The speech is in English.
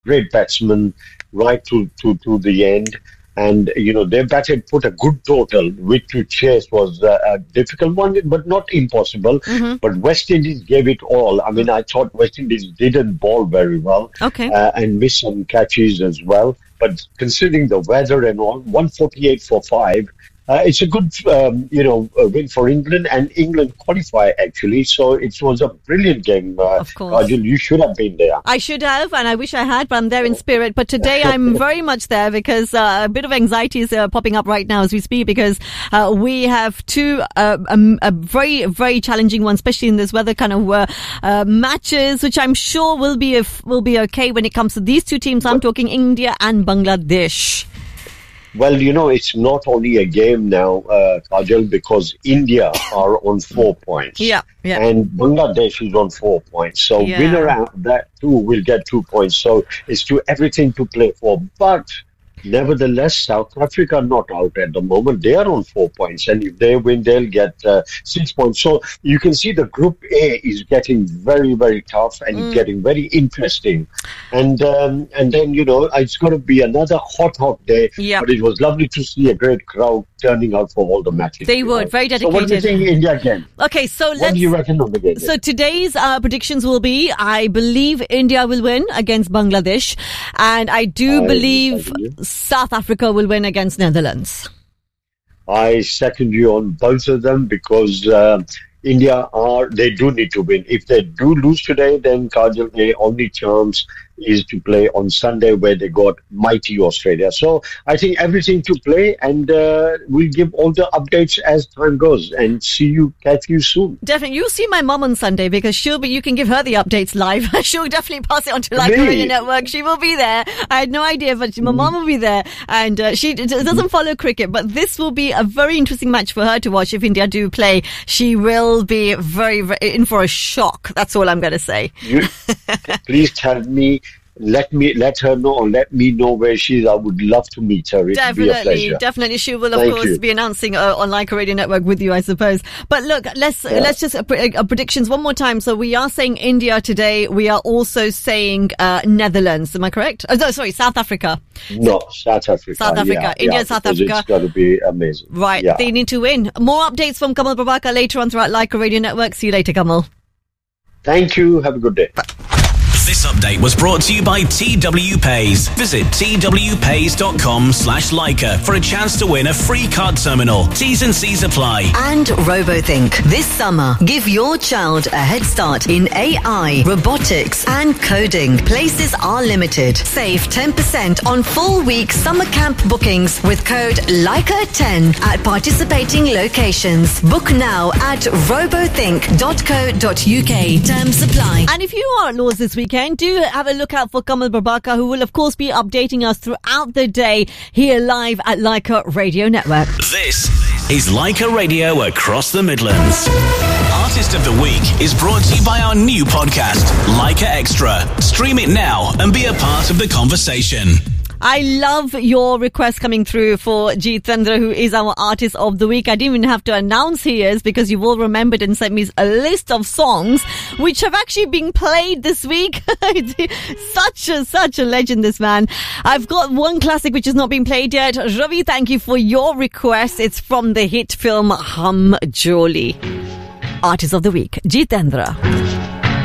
great batsmen right to the end. And, their batted put a good total, which to chase was a difficult one, but not impossible. But West Indies gave it all. I mean, I thought West Indies didn't bowl very well and missed some catches as well. But considering the weather and all, 148 for 5, it's a good, win for England, and England qualify, actually. So it was a brilliant game. Of course. Kajal, you should have been there. I should have, and I wish I had, but I'm there in spirit. But today I'm very much there because a bit of anxiety is popping up right now as we speak, because we have two a very, very challenging one, especially in this weather kind of matches, which I'm sure will be okay when it comes to these two teams. I'm talking India and Bangladesh. Well, it's not only a game now, Kajal, because India are on 4 points. Yeah. And Bangladesh is on 4 points. So winner out of that too will get 2 points. So it's everything to play for. But nevertheless, South Africa are not out at the moment. They are on 4 points. And if they win, they'll get 6 points. So you can see the Group A is getting very, very tough and getting very interesting. And then, it's going to be another hot day. Yep. But it was lovely to see a great crowd turning out for all the matches. They would. Very dedicated. So what do you think India again? Okay, so what do you reckon on the game? So today's predictions will be, I believe India will win against Bangladesh, and I believe South Africa will win against Netherlands. I second you on both of them because India they do need to win. If they do lose today, then Kajal, their only chance is to play on Sunday, where they got mighty Australia. So I think everything to play, and we'll give all the updates as time goes, and catch you soon. Definitely. You'll see my mum on Sunday, because you can give her the updates live. She'll definitely pass it on to Like Radio Network. She will be there. I had no idea, but my mum will be there, and she doesn't follow cricket, but this will be a very interesting match for her to watch. If India do play, she will be very, very in for a shock. That's all I'm going to say. Please tell me. Let her know, or let me know where she is. I would love to meet her. It would be a pleasure. Definitely. She will, of course, be announcing on Like Radio Network with you, I suppose. But look, let's just predictions one more time. So we are saying India today. We are also saying Netherlands. Am I correct? Oh, no, sorry, South Africa. No, South Africa. South Africa. India and South Africa. It's got to be amazing. Right. Yeah. They need to win. More updates from Kamal Prabhakar later on throughout Like Radio Network. See you later, Kamal. Thank you. Have a good day. Bye. This update was brought to you by TW Pays. Visit twpays.com/Leica for a chance to win a free card terminal. T's and C's apply. And RoboThink. This summer, give your child a head start in AI, robotics and coding. Places are limited. Save 10% on full-week summer camp bookings with code Leica10 at participating locations. Book now at robothink.co.uk. Terms apply. And if you are at Lords this weekend, do have a look out for Kamal Prabhakar, who will, of course, be updating us throughout the day here live at Leica Radio Network. This is Leica Radio across the Midlands. Artist of the Week is brought to you by our new podcast, Leica Extra. Stream it now and be a part of the conversation. I love your request coming through for Jitendra, who is our Artist of the Week. I didn't even have to announce he is, because you've all remembered and sent me a list of songs which have actually been played this week. such a legend, this man. I've got one classic which has not been played yet. Ravi, thank you for your request. It's from the hit film Hum Joli. Artist of the Week, Jitendra.